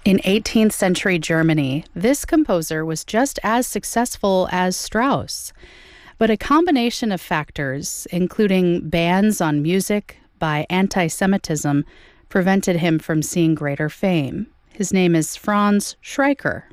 In 18th century Germany, this composer was just as successful as Strauss. But a combination of factors, including bans on music by anti Semitism, prevented him from seeing greater fame. His name is Franz Schreiker.